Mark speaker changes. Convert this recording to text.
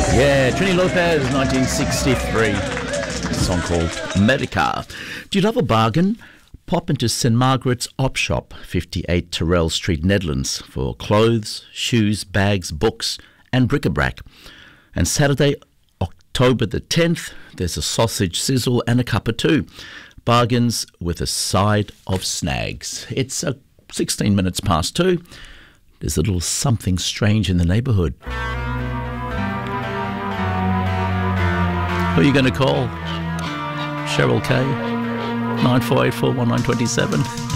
Speaker 1: Yeah, Trini Lopez, 1963. A song called Medica. Do you love a bargain? Pop into St Margaret's Op Shop, 58 Terrell Street, Nedlands, for clothes, shoes, bags, books and bric-a-brac. And Saturday, October the 10th, there's a sausage sizzle and a cuppa too. Bargains with a side of snags. It's 16 minutes past 2. There's a little something strange in the neighbourhood. Who are you going to call? Cheryl Kay, 94841927.